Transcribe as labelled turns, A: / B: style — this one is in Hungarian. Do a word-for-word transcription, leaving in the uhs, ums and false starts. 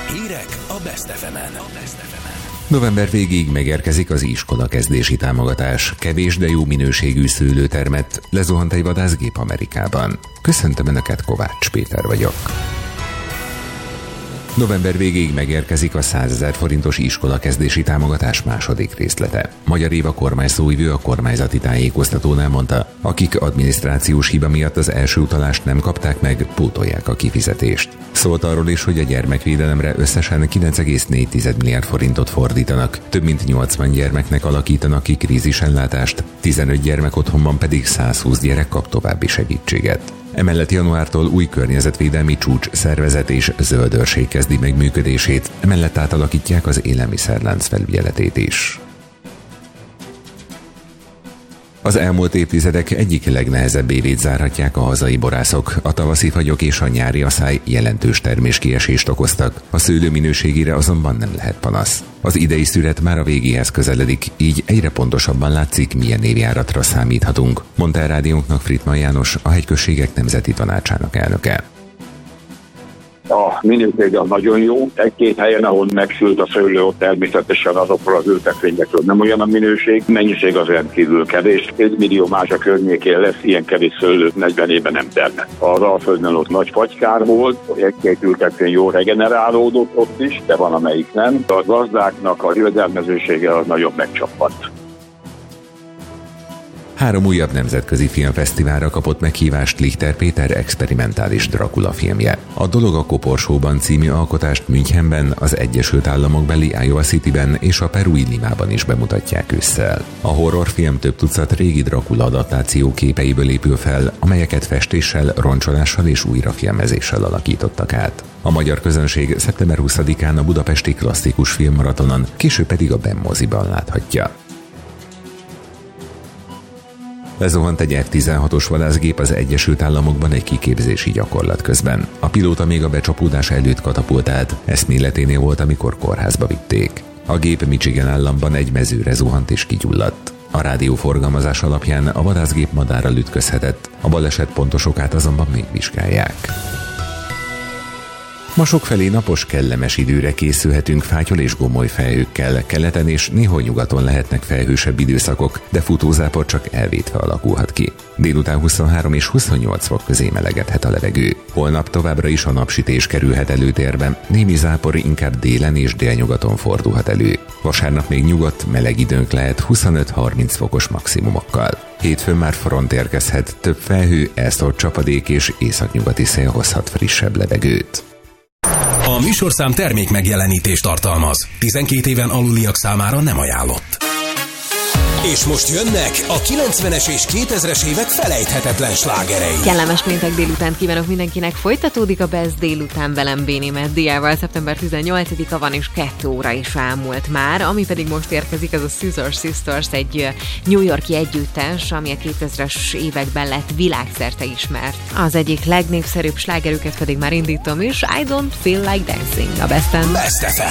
A: Hírek a Best ef emen.
B: November végéig megérkezik az iskola kezdési támogatás. Kevés, de jó minőségű szőlőtermet lezuhant egy vadászgép Amerikában. Köszöntöm Önöket, Kovács Péter vagyok. November végéig megérkezik a százezer forintos iskolakezdési támogatás második részlete. Magyar Éva kormányszóvivő a kormányzati tájékoztatónál mondta, akik adminisztrációs hiba miatt az első utalást nem kapták meg, pótolják a kifizetést. Szólt arról is, hogy a gyermekvédelemre összesen kilenc egész négy milliárd forintot fordítanak, több mint nyolcvan gyermeknek alakítanak ki krízisellátást, tizenöt gyermek otthonban pedig száz húsz gyerek kap további segítséget. Emellett januártól új környezetvédelmi csúcs szervezet és zöld őrség kezdi meg működését, emellett átalakítják az élelmiszerlánc felügyeletét is. Az elmúlt évtizedek egyik legnehezebb évét zárhatják a hazai borászok. A tavaszi fagyok és a nyári aszály jelentős terméskiesést okoztak. A szőlő minőségére azonban nem lehet panasz. Az idei szüret már a végéhez közeledik, így egyre pontosabban látszik, milyen évjáratra számíthatunk, mondta a rádiónknak Frittmann János, a Hegyközségek Nemzeti Tanácsának elnöke.
C: A minőség az nagyon jó. Egy-két helyen, ahol megsült a szőlő, ott természetesen azokról az ültetvényekről nem olyan a minőség. Mennyiség az rendkívül kevés. Két millió más a környékén lesz, ilyen kevés szőlőt negyven éve nem termett. Az Alföldön ott nagy fagykár volt, egy-két ültetvény jól regenerálódott ott is, de van amelyik nem. A gazdáknak a jövedelmezősége az nagyon megcsapadt.
B: Három újabb nemzetközi filmfesztiválra kapott meghívást Lichter Péter experimentális Dracula filmje. A Dolog a koporsóban című alkotást Münchenben, az Egyesült Államokbeli Iowa Cityben és a perui Limában is bemutatják ősszel. A horrorfilm több tucat régi Dracula adaptáció képeiből épül fel, amelyeket festéssel, roncsolással és újrafilmezéssel alakítottak át. A magyar közönség szeptember huszadikán a budapesti klasszikus filmmaratonon, később pedig a BEM moziban láthatja. Lezuhant egy ef tizenhatos vadászgép az Egyesült Államokban egy kiképzési gyakorlat közben. A pilóta még a becsapódás előtt katapultált, eszméleténél volt, amikor kórházba vitték. A gép Michigan államban egy mezőre zuhant és kigyulladt. A rádióforgalmazás alapján a vadászgép madárral ütközhetett, a baleset pontos okát azonban még vizsgálják. Ma sokfelé napos, kellemes időre készülhetünk fátyol és gomoly felhőkkel, keleten és néhol nyugaton lehetnek felhősebb időszakok, de futózápor csak elvétve alakulhat ki. Délután huszonhárom és huszonnyolc fok közé melegedhet a levegő. Holnap továbbra is a napsütés kerülhet előtérbe, némi zápor inkább délen és délnyugaton fordulhat elő. Vasárnap még nyugodt, meleg időnk lehet huszonöt-harminc fokos maximumokkal. Hétfőn már front érkezhet, több felhő, elszórt csapadék és északnyugati szél hozhat frissebb levegőt.
A: A műsorszám termék megjelenítést tartalmaz. tizenkét éven aluliak számára nem ajánlott. És most jönnek a kilencvenes és kétezres évek felejthetetlen slágerei.
D: Kellemes péntek délután kívánok mindenkinek. Folytatódik a Best délután velem, Béni Meddiával. Szeptember tizennyolcadika van és kettő óra is elmúlt már. Ami pedig most érkezik, az a Scissor Sisters, egy New York-i együttes, ami a kétezres években lett világszerte ismert. Az egyik legnépszerűbb slágerüket pedig már indítom is, I Don't Feel Like Dancing a Besten.
A: Best ef em.